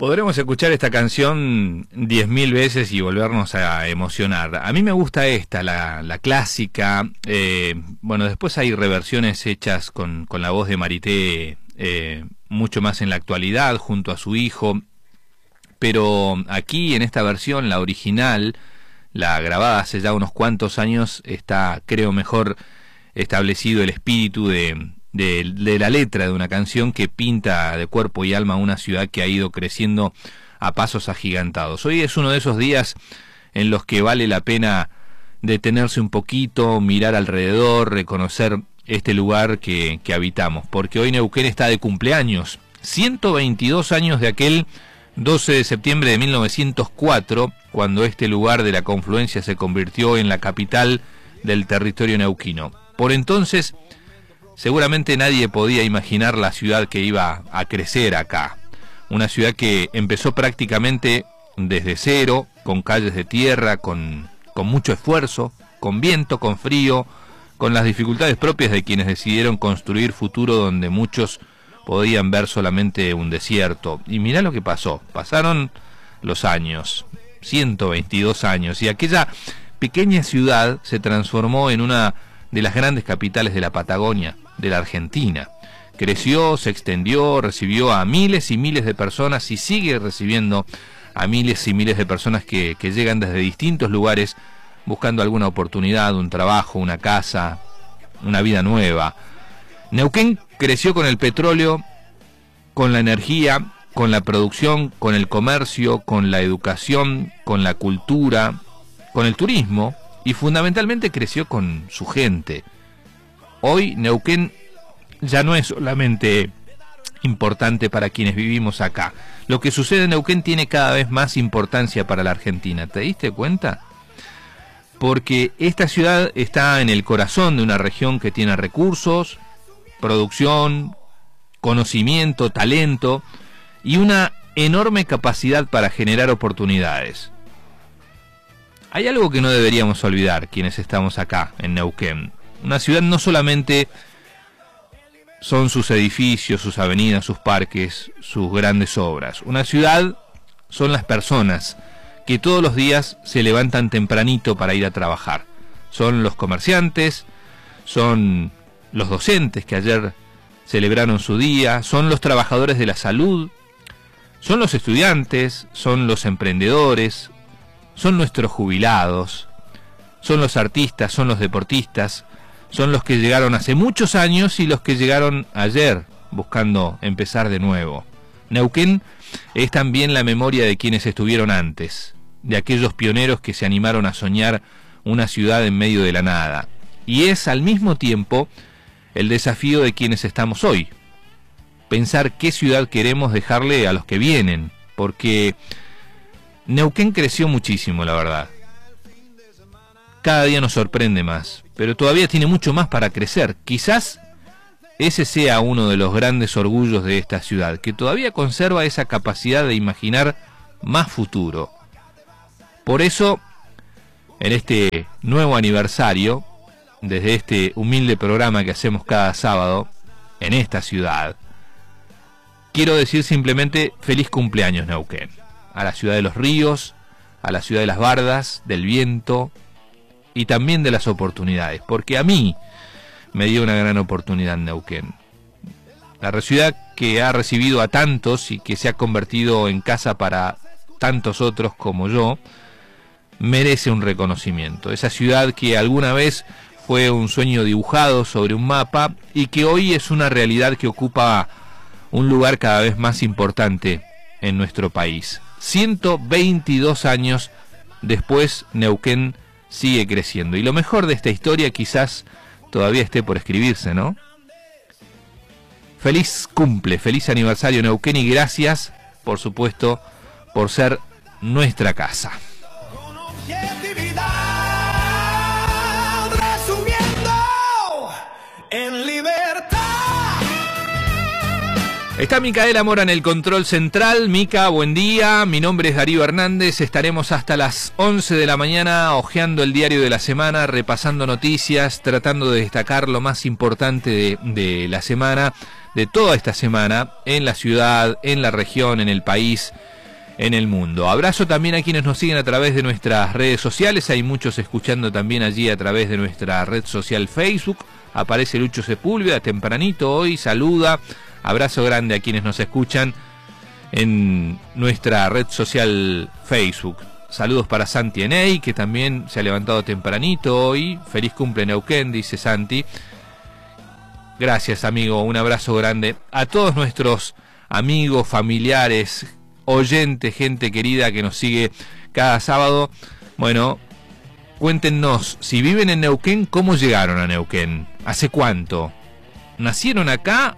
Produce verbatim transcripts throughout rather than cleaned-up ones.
Podremos escuchar esta canción diez mil veces y volvernos a emocionar. A mí me gusta esta, la, la clásica. Eh, bueno, después hay reversiones hechas con, con la voz de Marité, eh, mucho más en la actualidad, junto a su hijo. Pero aquí, en esta versión, la original, la grabada hace ya unos cuantos años, está, creo, mejor establecido el espíritu de... De, de la letra de una canción que pinta de cuerpo y alma una ciudad que ha ido creciendo a pasos agigantados. Hoy es uno de esos días en los que vale la pena detenerse un poquito, mirar alrededor, reconocer este lugar que, que habitamos, porque hoy Neuquén está de cumpleaños, ciento veintidós años de aquel doce de septiembre de mil novecientos cuatro, cuando este lugar de la confluencia se convirtió en la capital del territorio neuquino. Por entonces, seguramente nadie podía imaginar la ciudad que iba a crecer acá. Una ciudad que empezó prácticamente desde cero, con calles de tierra, con, con mucho esfuerzo, con viento, con frío, con las dificultades propias de quienes decidieron construir futuro donde muchos podían ver solamente un desierto. Y mirá lo que pasó. Pasaron los años, ciento veintidós años, y aquella pequeña ciudad se transformó en una de las grandes capitales de la Patagonia, de la Argentina. Creció, se extendió, recibió a miles y miles de personas y sigue recibiendo a miles y miles de personas que, que llegan desde distintos lugares buscando alguna oportunidad, un trabajo, una casa, una vida nueva. Neuquén creció con el petróleo, con la energía, con la producción, con el comercio, con la educación, con la cultura, con el turismo, y fundamentalmente creció con su gente. Hoy Neuquén ya no es solamente importante para quienes vivimos acá. Lo que sucede en Neuquén tiene cada vez más importancia para la Argentina. ¿Te diste cuenta? Porque esta ciudad está en el corazón de una región que tiene recursos, producción, conocimiento, talento y una enorme capacidad para generar oportunidades. Hay algo que no deberíamos olvidar quienes estamos acá en Neuquén. Una ciudad no solamente son sus edificios, sus avenidas, sus parques, sus grandes obras. Una ciudad son las personas que todos los días se levantan tempranito para ir a trabajar. Son los comerciantes, son los docentes que ayer celebraron su día, son los trabajadores de la salud, son los estudiantes, son los emprendedores, son nuestros jubilados, son los artistas, son los deportistas, son los que llegaron hace muchos años y los que llegaron ayer buscando empezar de nuevo. Neuquén es también la memoria de quienes estuvieron antes, de aquellos pioneros que se animaron a soñar una ciudad en medio de la nada. Y es al mismo tiempo el desafío de quienes estamos hoy. Pensar qué ciudad queremos dejarle a los que vienen, porque Neuquén creció muchísimo, la verdad. Cada día nos sorprende más, pero todavía tiene mucho más para crecer. Quizás ese sea uno de los grandes orgullos de esta ciudad, que todavía conserva esa capacidad de imaginar más futuro. Por eso, en este nuevo aniversario, desde este humilde programa que hacemos cada sábado en esta ciudad, quiero decir simplemente feliz cumpleaños, Neuquén. A la ciudad de los ríos, a la ciudad de las bardas, del viento y también de las oportunidades, porque a mí me dio una gran oportunidad en Neuquén. La ciudad que ha recibido a tantos y que se ha convertido en casa para tantos otros como yo, merece un reconocimiento. Esa ciudad que alguna vez fue un sueño dibujado sobre un mapa y que hoy es una realidad que ocupa un lugar cada vez más importante en nuestro país. ciento veintidós años después, Neuquén sigue creciendo. Y lo mejor de esta historia quizás todavía esté por escribirse, ¿no? Feliz cumple, feliz aniversario, Neuquén, y gracias, por supuesto, por ser nuestra casa. Está Micaela Mora en el control central. Mica, buen día. Mi nombre es Darío Hernández. Estaremos hasta las once de la mañana hojeando el diario de la semana, repasando noticias, tratando de destacar lo más importante de, de la semana, de toda esta semana, en la ciudad, en la región, en el país en el mundo. Abrazo también a quienes nos siguen a través de nuestras redes sociales. Hay muchos escuchando también allí a través de nuestra red social Facebook. Aparece Lucho Sepúlveda tempranito hoy, saluda. Abrazo grande a quienes nos escuchan en nuestra red social Facebook. Saludos para Santi Eney, que también se ha levantado tempranito hoy. Feliz cumple Neuquén, dice Santi. Gracias, amigo, un abrazo grande a todos nuestros amigos, familiares, oyentes, gente querida que nos sigue cada sábado. Bueno, cuéntenos, si viven en Neuquén, ¿cómo llegaron a Neuquén? ¿Hace cuánto? ¿Nacieron acá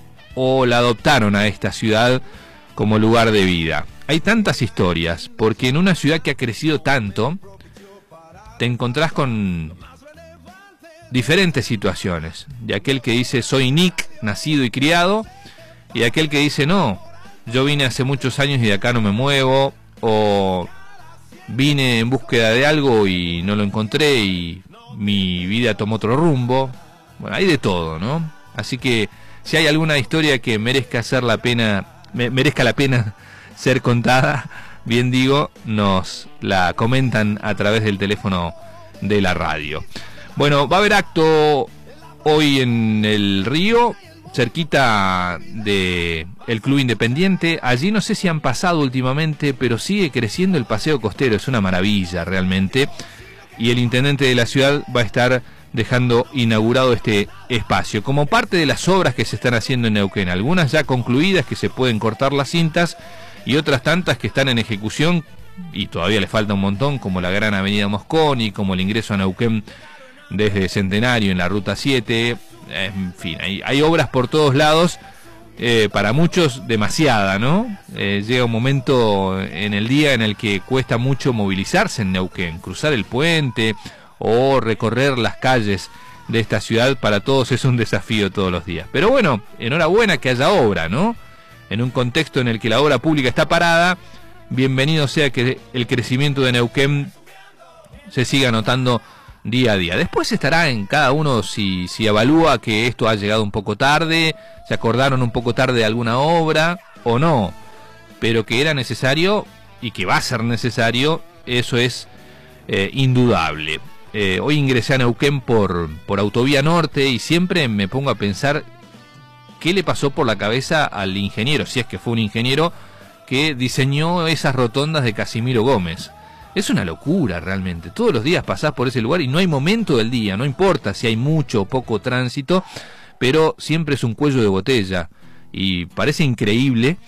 o la adoptaron a esta ciudad como lugar de vida? Hay tantas historias, porque en una ciudad que ha crecido tanto, te encontrás con diferentes situaciones. De aquel que dice, soy Nick, nacido y criado, y de aquel que dice, no, yo vine hace muchos años y de acá no me muevo, o vine en búsqueda de algo y no lo encontré y mi vida tomó otro rumbo. Bueno, hay de todo, ¿no? Así que si hay alguna historia que merezca ser la pena, me, merezca la pena ser contada, bien digo, nos la comentan a través del teléfono de la radio. Bueno, va a haber acto hoy en el Río, cerquita de el Club Independiente. Allí no sé si han pasado últimamente, pero sigue creciendo el paseo costero, es una maravilla realmente. Y el intendente de la ciudad va a estar dejando inaugurado este espacio, como parte de las obras que se están haciendo en Neuquén, algunas ya concluidas que se pueden cortar las cintas y otras tantas que están en ejecución y todavía le falta un montón, como la gran avenida Mosconi, como el ingreso a Neuquén desde Centenario en la ruta siete, en fin, hay, hay obras por todos lados, eh, para muchos demasiada, ¿no? Eh, llega un momento en el día en el que cuesta mucho movilizarse en Neuquén, cruzar el puente o recorrer las calles de esta ciudad, para todos es un desafío todos los días. Pero bueno, enhorabuena que haya obra, ¿no? En un contexto en el que la obra pública está parada, bienvenido sea que el crecimiento de Neuquén se siga notando día a día. Después estará en cada uno si, si evalúa que esto ha llegado un poco tarde, se acordaron un poco tarde de alguna obra o no, pero que era necesario y que va a ser necesario, eso es eh, indudable. Eh, hoy ingresé a Neuquén por, por Autovía Norte y siempre me pongo a pensar qué le pasó por la cabeza al ingeniero, si es que fue un ingeniero, que diseñó esas rotondas de Casimiro Gómez. Es una locura realmente. Todos los días pasás por ese lugar y no hay momento del día, no importa si hay mucho o poco tránsito, pero siempre es un cuello de botella. Y parece increíble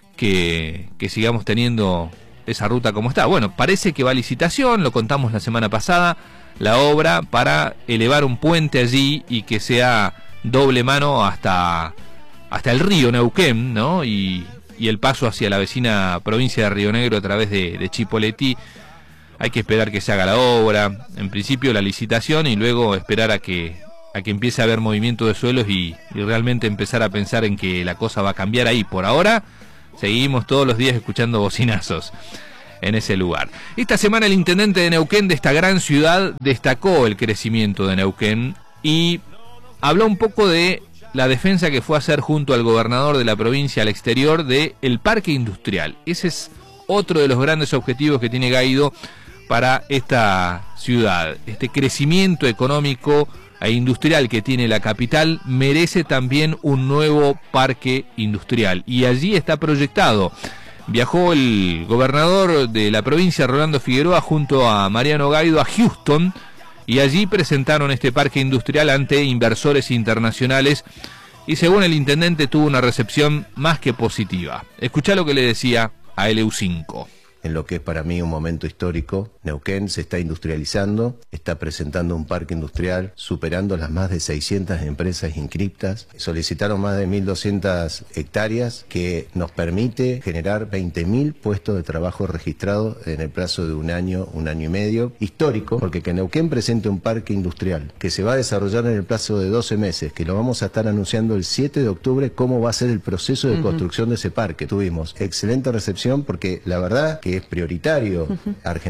que, que sigamos teniendo esa ruta como está. Bueno, parece que va a licitación, lo contamos la semana pasada, la obra para elevar un puente allí y que sea doble mano hasta, hasta el río Neuquén, ¿no? Y, y el paso hacia la vecina provincia de Río Negro a través de, de Chipoleti. Hay que esperar que se haga la obra, en principio la licitación y luego esperar a que a que empiece a haber movimiento de suelos y, y realmente empezar a pensar en que la cosa va a cambiar ahí. Por ahora seguimos todos los días escuchando bocinazos en ese lugar. Esta semana el intendente de Neuquén, de esta gran ciudad, destacó el crecimiento de Neuquén y habló un poco de la defensa que fue a hacer junto al gobernador de la provincia al exterior de el parque industrial. Ese es otro de los grandes objetivos que tiene Guaido para esta ciudad. Este crecimiento económico e industrial que tiene la capital merece también un nuevo parque industrial y allí está proyectado. Viajó el gobernador de la provincia, Rolando Figueroa, junto a Mariano Guaido a Houston y allí presentaron este parque industrial ante inversores internacionales y según el intendente tuvo una recepción más que positiva. Escuchá lo que le decía a L U cinco. En lo que es para mí un momento histórico, Neuquén se está industrializando, está presentando un parque industrial superando las más de seiscientas empresas inscriptas. Solicitaron más de mil doscientas hectáreas que nos permite generar veinte mil puestos de trabajo registrados en el plazo de un año, un año y medio. Histórico, porque que Neuquén presente un parque industrial que se va a desarrollar en el plazo de doce meses, que lo vamos a estar anunciando el siete de octubre, cómo va a ser el proceso de uh-huh. construcción de ese parque. Tuvimos excelente recepción porque la verdad que es prioritario. Uh-huh. Argentina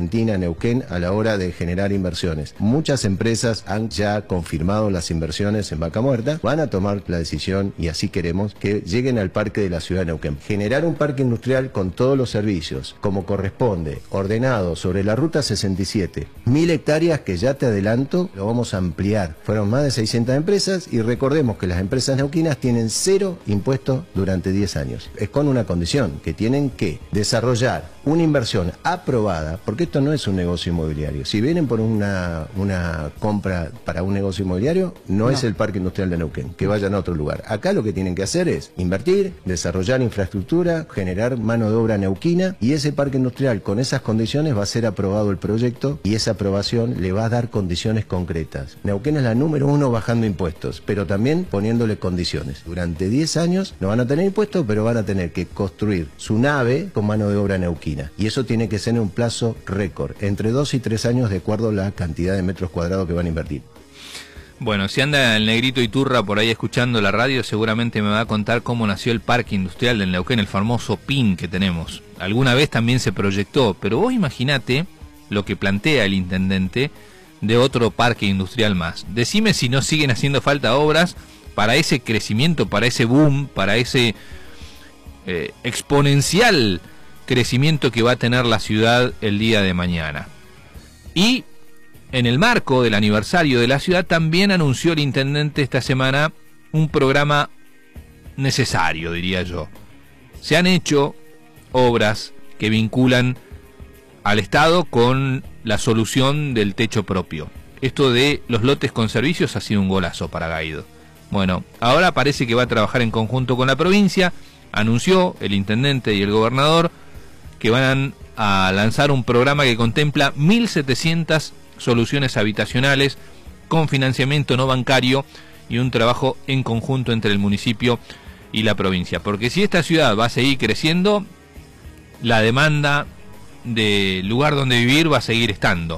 Neuquén a la hora de generar inversiones. Muchas empresas han ya confirmado las inversiones en Vaca Muerta, van a tomar la decisión, y así queremos, que lleguen al parque de la ciudad de Neuquén. Generar un parque industrial con todos los servicios, como corresponde, ordenado sobre la ruta sesenta y siete. Mil hectáreas que ya te adelanto, lo vamos a ampliar. Fueron más de seiscientas empresas, y recordemos que las empresas neuquinas tienen cero impuestos durante diez años. Es con una condición, que tienen que desarrollar una inversión aprobada, porque esto no es un negocio inmobiliario. Si vienen por una, una compra para un negocio inmobiliario, no, no es el Parque Industrial de Neuquén, que vayan a otro lugar. Acá lo que tienen que hacer es invertir, desarrollar infraestructura, generar mano de obra neuquina, y ese parque industrial con esas condiciones va a ser aprobado el proyecto, y esa aprobación le va a dar condiciones concretas. Neuquén es la número uno bajando impuestos, pero también poniéndole condiciones. Durante diez años no van a tener impuestos, pero van a tener que construir su nave con mano de obra neuquina. Y eso tiene que ser en un plazo récord, entre dos y tres años de acuerdo a la cantidad de metros cuadrados que van a invertir. Bueno, si anda el Negrito Iturra por ahí escuchando la radio, seguramente me va a contar cómo nació el Parque Industrial del Neuquén, el famoso P I N que tenemos. Alguna vez también se proyectó, pero vos imaginate lo que plantea el intendente de otro parque industrial más. Decime si no siguen haciendo falta obras para ese crecimiento, para ese boom, para ese eh, exponencial crecimiento que va a tener la ciudad el día de mañana. Y en el marco del aniversario de la ciudad también anunció el intendente esta semana un programa necesario, diría yo. Se han hecho obras que vinculan al Estado con la solución del techo propio. Esto de los lotes con servicios ha sido un golazo para Gaido. Bueno, ahora parece que va a trabajar en conjunto con la provincia. Anunció el intendente y el gobernador que van a lanzar un programa que contempla mil setecientas soluciones habitacionales con financiamiento no bancario y un trabajo en conjunto entre el municipio y la provincia. Porque si esta ciudad va a seguir creciendo, la demanda de lugar donde vivir va a seguir estando.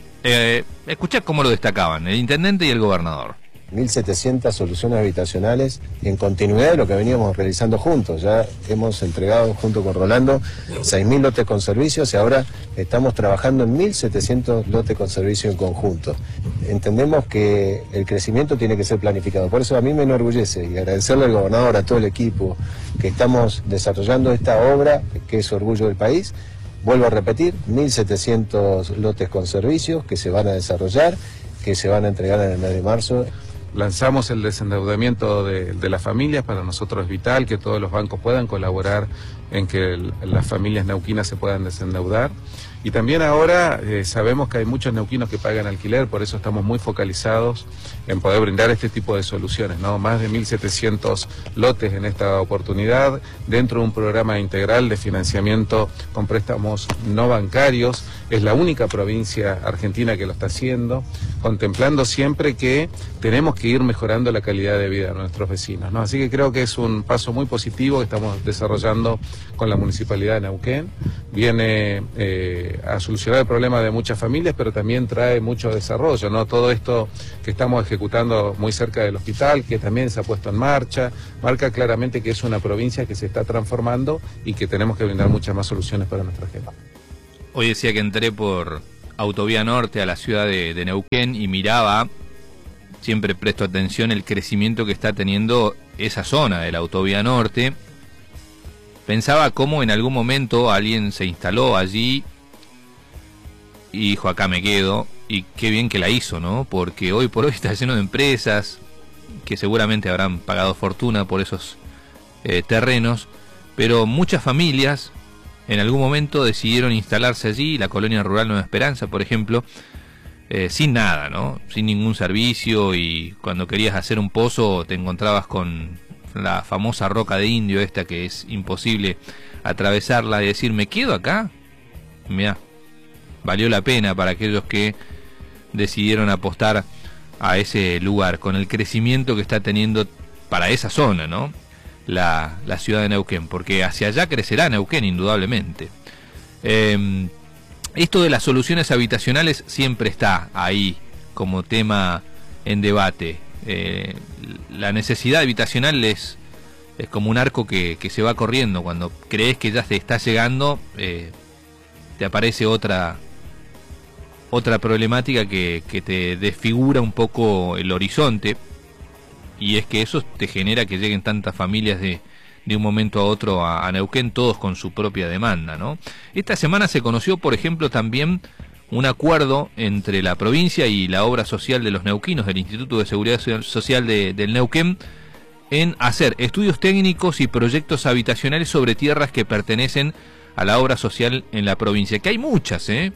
Eh, escuchá cómo lo destacaban el intendente y el gobernador. mil setecientas soluciones habitacionales en continuidad de lo que veníamos realizando juntos. Ya hemos entregado junto con Rolando seis mil lotes con servicios, y ahora estamos trabajando en mil setecientos lotes con servicio en conjunto. Entendemos que el crecimiento tiene que ser planificado. Por eso a mí me enorgullece, y agradecerle al gobernador, a todo el equipo, que estamos desarrollando esta obra que es orgullo del país. Vuelvo a repetir, mil setecientos lotes con servicios que se van a desarrollar, que se van a entregar en el mes de marzo. Lanzamos el desendeudamiento de, de las familias. Para nosotros es vital que todos los bancos puedan colaborar en que el, las familias neuquinas se puedan desendeudar. Y también ahora eh, sabemos que hay muchos neuquinos que pagan alquiler, por eso estamos muy focalizados en poder brindar este tipo de soluciones, ¿no? Más de mil setecientos lotes en esta oportunidad, dentro de un programa integral de financiamiento con préstamos no bancarios. Es la única provincia argentina que lo está haciendo, contemplando siempre que tenemos que ir mejorando la calidad de vida de nuestros vecinos, ¿no? Así que creo que es un paso muy positivo que estamos desarrollando con la Municipalidad de Neuquén. Viene eh, a solucionar el problema de muchas familias, pero también trae mucho desarrollo, ¿no? Todo esto que estamos ejecutando muy cerca del hospital, que también se ha puesto en marcha, marca claramente que es una provincia que se está transformando y que tenemos que brindar muchas más soluciones para nuestra gente. Hoy decía que entré por Autovía Norte a la ciudad de, de Neuquén y miraba, siempre presto atención, el crecimiento que está teniendo esa zona de la Autovía Norte. Pensaba cómo en algún momento alguien se instaló allí y dijo, acá me quedo, y qué bien que la hizo, ¿no? Porque hoy por hoy está lleno de empresas que seguramente habrán pagado fortuna por esos eh, terrenos, pero muchas familias en algún momento decidieron instalarse allí, la colonia rural Nueva Esperanza, por ejemplo, eh, sin nada, ¿no? Sin ningún servicio, y cuando querías hacer un pozo te encontrabas con la famosa roca de indio esta que es imposible atravesarla, y decir, ¿me quedo acá? Mirá, valió la pena para aquellos que decidieron apostar a ese lugar, con el crecimiento que está teniendo para esa zona, ¿no? La, la ciudad de Neuquén, porque hacia allá crecerá Neuquén indudablemente. Eh, esto de las soluciones habitacionales siempre está ahí como tema en debate. Eh, la necesidad habitacional es, es como un arco que, que se va corriendo. Cuando crees que ya te está llegando, eh, te aparece otra otra problemática que, que te desfigura un poco el horizonte, y es que eso te genera que lleguen tantas familias de, de un momento a otro a, a Neuquén, todos con su propia demanda, ¿no? Esta semana se conoció, por ejemplo, también un acuerdo entre la provincia y la obra social de los neuquinos del Instituto de Seguridad Social de, del Neuquén en hacer estudios técnicos y proyectos habitacionales sobre tierras que pertenecen a la obra social en la provincia, que hay muchas, ¿eh?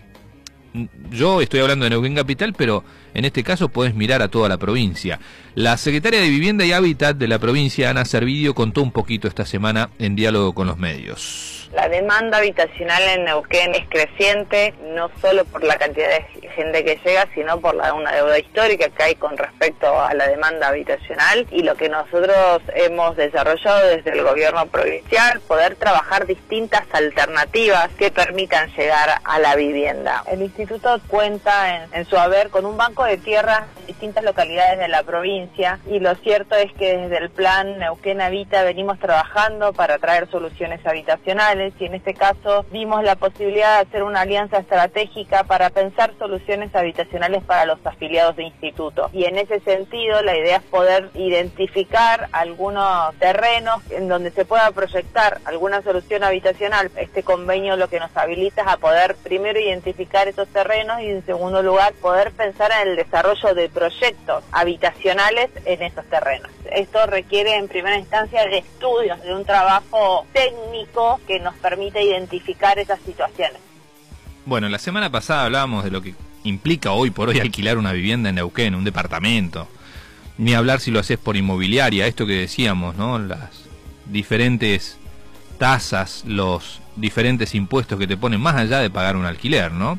Yo estoy hablando de Neuquén Capital, pero en este caso podés mirar a toda la provincia. La secretaria de Vivienda y Hábitat de la provincia, Ana Servidio, contó un poquito esta semana en diálogo con los medios. La demanda habitacional en Neuquén es creciente, no solo por la cantidad de gente que llega, sino por la, una deuda histórica que hay con respecto a la demanda habitacional, y lo que nosotros hemos desarrollado desde el gobierno provincial, poder trabajar distintas alternativas que permitan llegar a la vivienda. El instituto cuenta en, en su haber con un banco de tierras en distintas localidades de la provincia, y lo cierto es que desde el plan Neuquén Habita venimos trabajando para traer soluciones habitacionales, y en este caso vimos la posibilidad de hacer una alianza estratégica para pensar soluciones habitacionales para los afiliados de instituto. Y en ese sentido la idea es poder identificar algunos terrenos en donde se pueda proyectar alguna solución habitacional. Este convenio lo que nos habilita es a poder primero identificar esos terrenos y en segundo lugar poder pensar en el desarrollo de proyectos habitacionales en esos terrenos. Esto requiere en primera instancia de estudios, de un trabajo técnico que nos permite identificar esas situaciones. Bueno, la semana pasada hablábamos de lo que implica hoy por hoy alquilar una vivienda en Neuquén, un departamento. Ni hablar si lo haces por inmobiliaria, esto que decíamos, ¿no? Las diferentes tasas, los diferentes impuestos que te ponen más allá de pagar un alquiler, ¿no?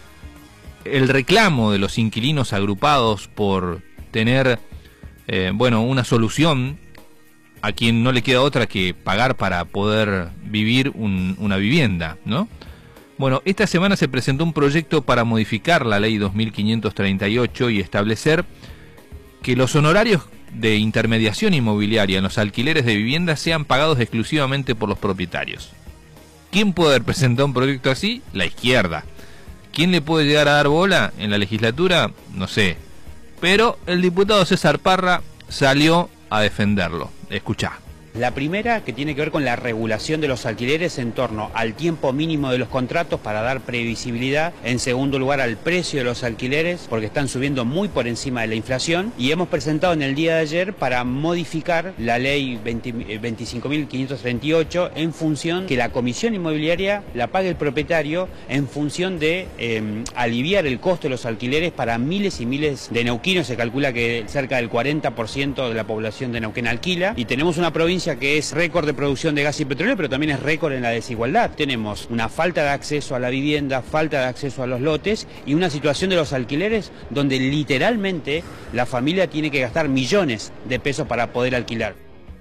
El reclamo de los inquilinos agrupados por tener, eh, bueno, una solución a quien no le queda otra que pagar para poder vivir un, una vivienda, ¿no? Bueno, esta semana se presentó un proyecto para modificar la ley dos mil quinientos treinta y ocho y establecer que los honorarios de intermediación inmobiliaria en los alquileres de viviendas sean pagados exclusivamente por los propietarios. ¿Quién puede haber presentado un proyecto así? La izquierda. ¿Quién le puede llegar a dar bola en la legislatura? No sé. Pero el diputado César Parra salió a defenderlo. Escuchá. La primera, que tiene que ver con la regulación de los alquileres en torno al tiempo mínimo de los contratos para dar previsibilidad. En segundo lugar, al precio de los alquileres, porque están subiendo muy por encima de la inflación. Y hemos presentado en el día de ayer para modificar la ley veinticinco mil quinientos treinta y ocho en función que la comisión inmobiliaria la pague el propietario, en función de eh, aliviar el costo de los alquileres para miles y miles de neuquinos. Se calcula que cerca del cuarenta por ciento de la población de Neuquén alquila, y tenemos una provincia que es récord de producción de gas y petróleo, pero también es récord en la desigualdad. Tenemos una falta de acceso a la vivienda, falta de acceso a los lotes y una situación de los alquileres donde literalmente la familia tiene que gastar millones de pesos para poder alquilar.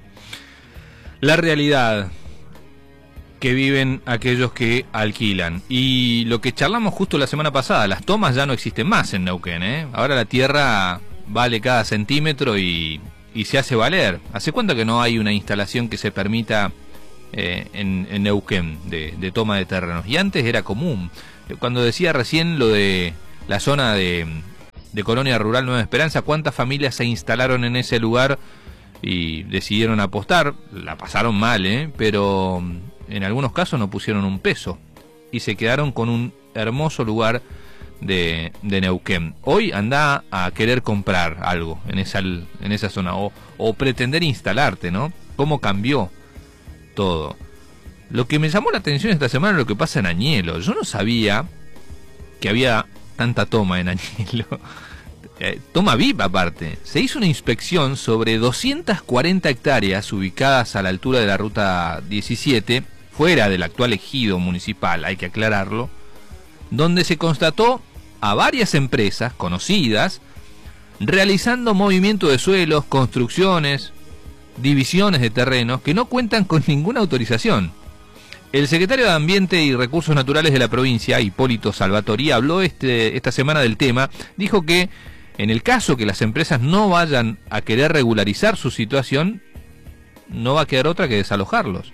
La realidad que viven aquellos que alquilan. Y lo que charlamos justo la semana pasada, las tomas ya no existen más en Neuquén, ¿eh? Ahora la tierra vale cada centímetro y... y se hace valer. ¿Hace cuánto que no hay una instalación que se permita eh, en, en Neuquén de, de toma de terrenos? Y antes era común. Cuando decía recién lo de la zona de, de Colonia Rural Nueva Esperanza, ¿cuántas familias se instalaron en ese lugar y decidieron apostar? La pasaron mal, ¿eh? Pero en algunos casos no pusieron un peso y se quedaron con un hermoso lugar De, de Neuquén. Hoy anda a querer comprar algo en esa, en esa zona o, o pretender instalarte, ¿no? ¿Cómo cambió todo? Lo que me llamó la atención esta semana es lo que pasa en Añelo. Yo no sabía que había tanta toma en Añelo. Eh, toma V I P aparte. Se hizo una inspección sobre doscientas cuarenta hectáreas ubicadas a la altura de la ruta diecisiete, fuera del actual ejido municipal, hay que aclararlo, donde se constató a varias empresas conocidas realizando movimiento de suelos, construcciones, divisiones de terrenos que no cuentan con ninguna autorización. El secretario de Ambiente y Recursos Naturales de la provincia, Hipólito Salvatori, habló este, esta semana del tema. Dijo que en el caso que las empresas no vayan a querer regularizar su situación, no va a quedar otra que desalojarlos.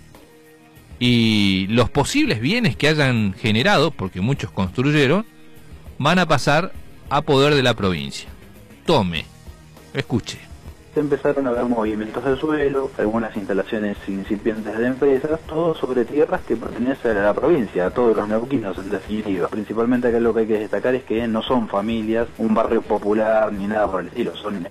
Y los posibles bienes que hayan generado, porque muchos construyeron, van a pasar a poder de la provincia. Tome, escuche. Se empezaron a ver movimientos del suelo, algunas instalaciones incipientes de empresas, todo sobre tierras que pertenecen a la provincia, a todos los neuquinos en definitiva. Principalmente acá lo que hay que destacar es que no son familias, un barrio popular ni nada por el estilo, son